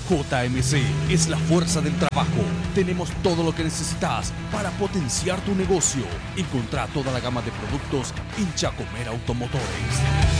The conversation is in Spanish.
JMC es la fuerza del trabajo. Tenemos todo lo que necesitas para potenciar tu negocio. Encontrá toda la gama de productos en Chacomer Automotores.